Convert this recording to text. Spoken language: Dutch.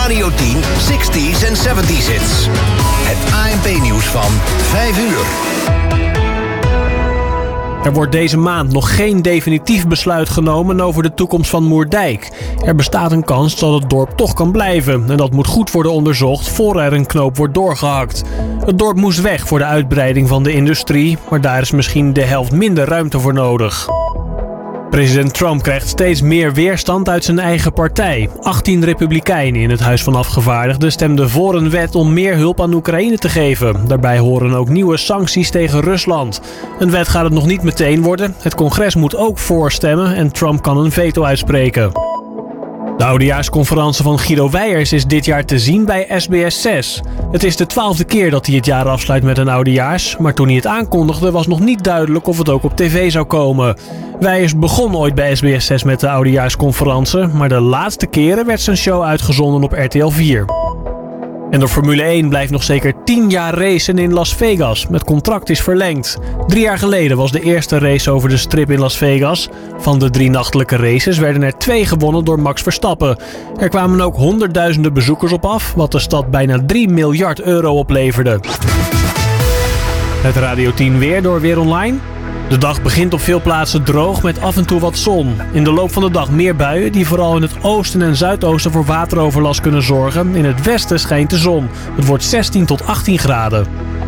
Radio 10 60s en 70s hits. Het ANP-nieuws van 5 uur. Er wordt deze maand nog geen definitief besluit genomen over de toekomst van Moerdijk. Er bestaat een kans dat het dorp toch kan blijven. En dat moet goed worden onderzocht voor er een knoop wordt doorgehakt. Het dorp moest weg voor de uitbreiding van de industrie, maar daar is misschien de helft minder ruimte voor nodig. President Trump krijgt steeds meer weerstand uit zijn eigen partij. 18 republikeinen in het Huis van Afgevaardigden stemden voor een wet om meer hulp aan Oekraïne te geven. Daarbij horen ook nieuwe sancties tegen Rusland. Een wet gaat het nog niet meteen worden. Het congres moet ook voorstemmen en Trump kan een veto uitspreken. De oudejaarsconferentie van Guido Weijers is dit jaar te zien bij SBS 6. Het is de 12e keer dat hij het jaar afsluit met een oudejaars, maar toen hij het aankondigde was nog niet duidelijk of het ook op tv zou komen. Weijers begon ooit bij SBS 6 met de oudejaarsconferentie, maar de laatste keren werd zijn show uitgezonden op RTL 4. En de Formule 1 blijft nog zeker 10 jaar racen in Las Vegas. Het contract is verlengd. 3 jaar geleden was de eerste race over de strip in Las Vegas. Van de 3 nachtelijke races werden er 2 gewonnen door Max Verstappen. Er kwamen ook honderdduizenden bezoekers op af, wat de stad bijna 3 miljard euro opleverde. Het Radio 10 weer door Weer Online. De dag begint op veel plaatsen droog met af en toe wat zon. In de loop van de dag meer buien die vooral in het oosten en zuidoosten voor wateroverlast kunnen zorgen. In het westen schijnt de zon. Het wordt 16 tot 18 graden.